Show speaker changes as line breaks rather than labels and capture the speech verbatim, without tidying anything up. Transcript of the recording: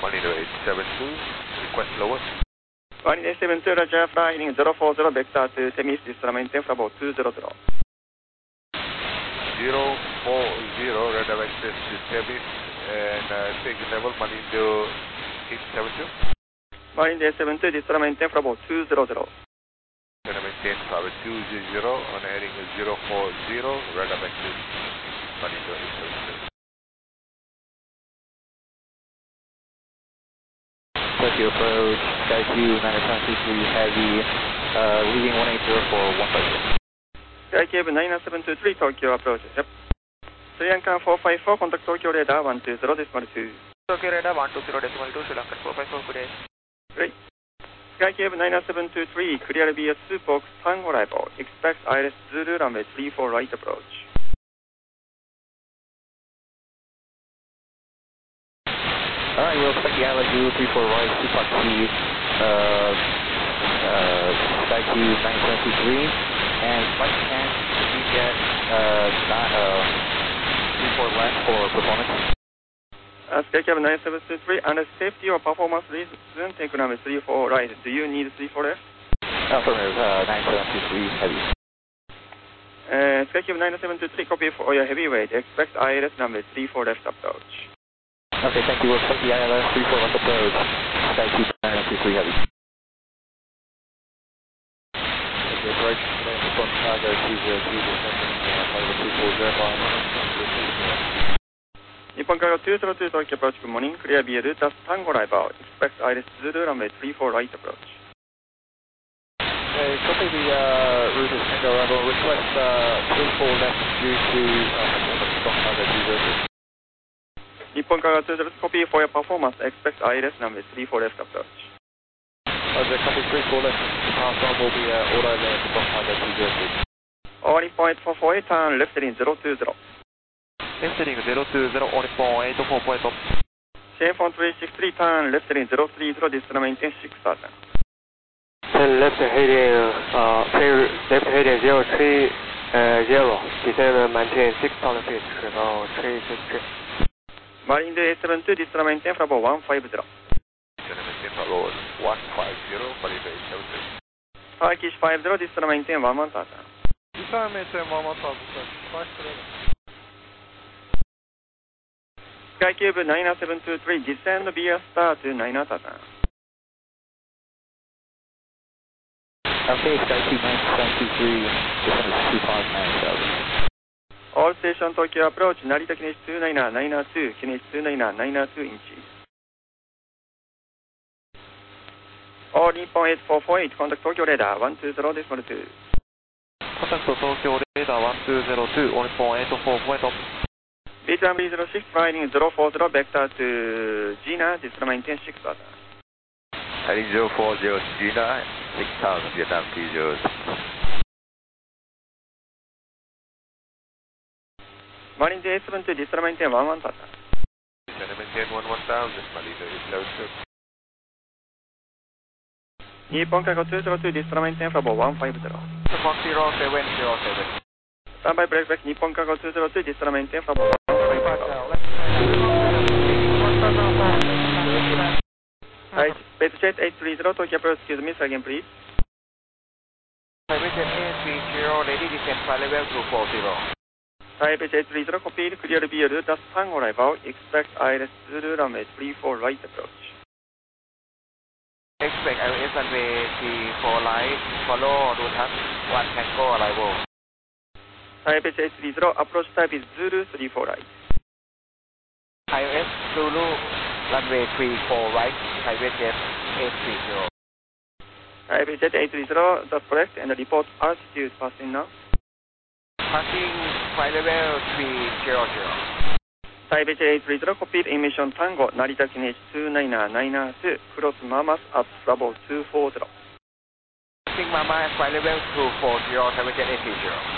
Monitor eight seven two, request lower.
Monitor eight seven two, Roger, flying zero four zero, vector to Temis, destroy maintain Bravo two zero zero.
zero four zero, radar access to Temis, and uh, take level, Monitor eight seven two.
Monitor eight seven two, destroy maintain Bravo two zero zero.
Gonna maintain Bravo two zero zero on heading zero four zero, radar access, Monitor eight seven two.
Tokyo approach, Skycube nine seven two three Heavy, uh, leaving one eight zero for one five six.
Skycube nine seven two three, Tokyo approach, yep. Sri Lankan four five four, contact Tokyo radar one two zero decimal two.
Tokyo radar one two zero decimal two, Sri Lankan four five four, good day.
Great. Skycube nine seven two three, clear B S two box, Tango arrival, expect I L S Zulu runway three four right approach.
Alright, we'll expect the I L S Zulu three four right, two Foxy, uh, uh, Skycube nine seven two three, and by chance, can you get, uh, not, uh, three four left for performance?
Uh, Skycube nine seven two three, under safety or performance reason, take runway three four right. Do you need three four left?
Affirmative, uh, nine seven two three Heavy.
Uh, Skycube nine seven two three, copy for your heavyweight, expect I L S runway three four left approach.
Okay, thank you. We'll take the I L S three four left approach, Skycube nine two three Heavy.
Okay, right, from Chicago two zero two, descending Chicago two four zero five.
Nippon Cargo two zero two, Tokyo approach, good morning, clear B L, just Tango arrival, expect I L S Zulu runway three four right approach.
Okay, copy the uh, route is Tango arrival, request uh, three four left due to uh, from Chicago two zero two.
Nippon Cargo two zero two, copy for your performance, expect I L S runway three four left approach.
Roger, copy three four left, transfer will be uh, auto left from Chicago two zero two.
Only point four four eight, turn left in zero two zero.
Left heading zero two zero, only point eight four point up.
Shape on three six three, turn left in zero three zero, destroy maintain six thousand.
Turn left heading, uh, left heading zero three zero, descend maintain six thousand feet, Bravo three six three.
Marine eight seven two, destroy maintain Bravo one five zero.
Gonna maintain Bravo one five zero, Monitor eight seven two.
Turkish five zero, destroy maintain one one thousand.
Destroy maintain one one thousand, five zero.
Skycube nine seven two three, descend via star to nine thousand.
Okay, Skycube nine seven two three, descend is two five nine thousand.
All station Tokyo approach, Narita Kinesis two nine nine two, Kinesis two nine nine two inches. All Nippon eight four four eight, contact Tokyo radar one two zero decimal two.
Contact Tokyo radar one two zero two, only point eight four point up.
B two B zero six, flying zero four zero, vector to Gina, destroy maintain six thousand.
Heading zero four zero, Gina, six thousand, Vietnam three zero.
Marine eight seven two, destroy maintain one one thousand.
Gonna maintain one one thousand, Monitor eight seven two.
Nippon Cargo two zero two, destroy maintain Bravo one five zero.
Fox zero seven zero seven.
Standby break back, Nippon Cargo two zero two, destroy maintain Bravo one five zero. Right, base jet eight three zero, Tokyo approach, excuse me, again please.
Private jet eight three zero, ready descent, flight level two four zero.
Taipei eight three zero, copied, clear B L, just Tango arrival, expect I L S Zulu runway three four right approach.
Expect I L S runway three four right, follow Lutas one Tango arrival.
Taipei eight three zero, approach type is Zulu three four right.
I L S Zulu runway three four right, private jet eight three zero.
Taipei jet eight three zero, that's correct, and the report altitude passing now.
Passing flight level three zero zero.
Taipei jet eight three zero, copied, emission Tango, Narita Kinesis two nine nine two, cross Mamas at Bravo two four zero.
Passing Mama, flight level two four zero, private jet eight three zero.